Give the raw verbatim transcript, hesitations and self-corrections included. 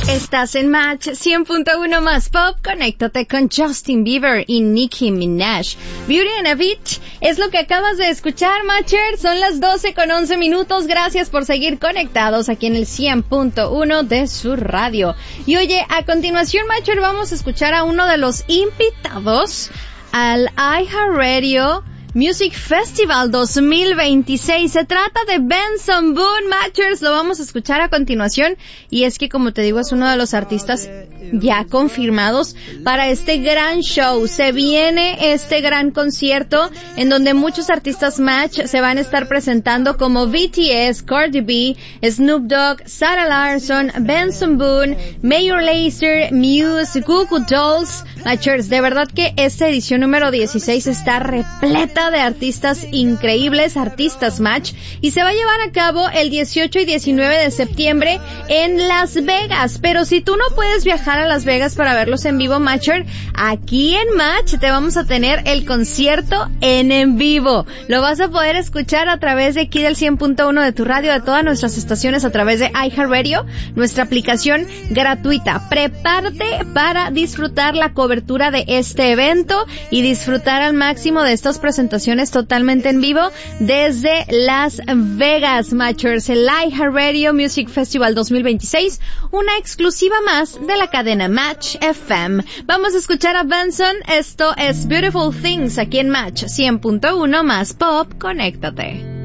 Estás en Match cien punto uno más Pop. Conéctate con Justin Bieber y Nicki Minaj. Beauty and a Beach es lo que acabas de escuchar, Matcher. Son las doce con once minutos. Gracias por seguir conectados aquí en el cien punto uno de su radio. Y oye, a continuación, Matcher, vamos a escuchar a uno de los invitados al iHeartRadio Music Festival dos mil veintiséis. Se trata de Benson Boone, Matchers. Lo vamos a escuchar a continuación. Y es que, como te digo, es uno de los artistas ya confirmados para este gran show. Se viene este gran concierto en donde muchos artistas Match se van a estar presentando, como B T S, Cardi B, Snoop Dogg, Sarah Larsson, Benson Boone, Major Lazer, Muse, Goo Goo Dolls. Matchers, de verdad que esta edición número dieciséis está repleta de artistas increíbles, artistas Match, y se va a llevar a cabo el dieciocho y diecinueve de septiembre en Las Vegas. Pero si tú no puedes viajar a Las Vegas para verlos en vivo, Matcher, aquí en Match te vamos a tener el concierto en en vivo. Lo vas a poder escuchar a través de aquí del cien punto uno de tu radio, de todas nuestras estaciones, a través de iHeartRadio, nuestra aplicación gratuita. Prepárate para disfrutar la cobertura de este evento y disfrutar al máximo de estas presentaciones totalmente en vivo desde Las Vegas, Matchers. El iHeartRadio Music Festival dos mil veintiséis, una exclusiva más de la cadena Match F M. Vamos a escuchar a Benson. Esto es Beautiful Things aquí en Match cien punto uno más Pop. Conéctate.